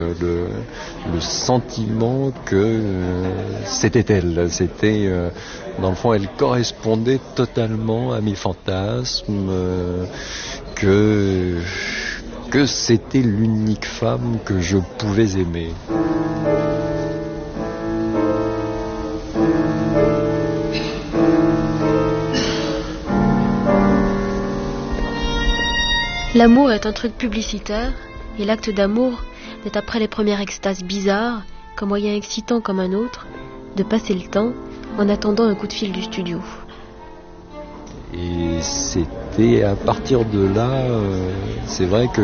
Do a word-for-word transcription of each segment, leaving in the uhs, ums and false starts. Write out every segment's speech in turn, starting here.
Le, le sentiment que euh, c'était elle, c'était euh, dans le fond elle correspondait totalement à mes fantasmes, euh, que, que c'était l'unique femme que je pouvais aimer. L'amour est un truc publicitaire et l'acte d'amour n'est après les premières extases bizarres qu'un moyen excitant comme un autre de passer le temps en attendant un coup de fil du studio. Et c'était à partir de là, euh, c'est vrai que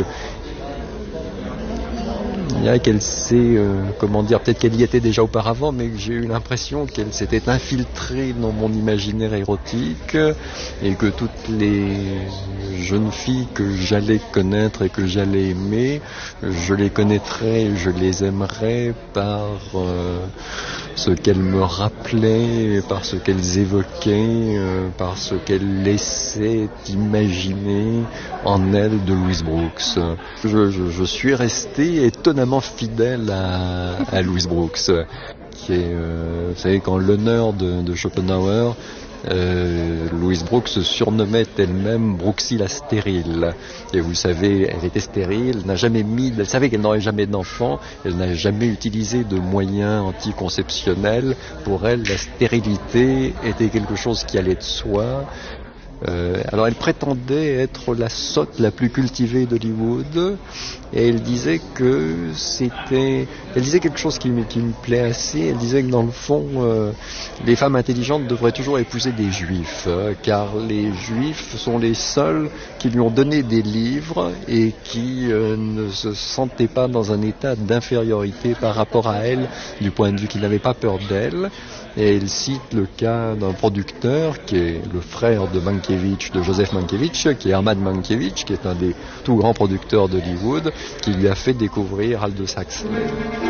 il y a qu'elle sait, euh, comment dire, peut-être qu'elle y était déjà auparavant, mais j'ai eu l'impression qu'elle s'était infiltrée dans mon imaginaire érotique et que toutes les jeunes filles que j'allais connaître et que j'allais aimer, je les connaîtrais, je les aimerais par euh, ce qu'elles me rappelaient, par ce qu'elles évoquaient, euh, par ce qu'elles laissaient imaginer en elles de Louise Brooks. Je, je, je suis resté étonnamment fidèle à, à Louise Brooks, qui est, euh, vous savez, qu'en l'honneur de, de Schopenhauer, Euh, Louise Brooks se surnommait elle-même Brooksy la stérile. Et vous savez, elle était stérile, n'a jamais mis, elle savait qu'elle n'aurait jamais d'enfant, elle n'a jamais utilisé de moyens anticonceptionnels. Pour elle, la stérilité était quelque chose qui allait de soi. Euh, alors elle prétendait être la sotte la plus cultivée d'Hollywood et elle disait que c'était, elle disait quelque chose qui me, qui me plaît assez. Elle disait que dans le fond, euh, les femmes intelligentes devraient toujours épouser des juifs, euh, car les juifs sont les seuls qui lui ont donné des livres et qui euh, ne se sentaient pas dans un état d'infériorité par rapport à elle, du point de vue qu'ils n'avaient pas peur d'elle. Et elle cite le cas d'un producteur qui est le frère de Mankiewicz, de Joseph Mankiewicz, qui est Hermann Mankiewicz, qui est un des tout grands producteurs d'Hollywood, qui lui a fait découvrir Aldous Huxley.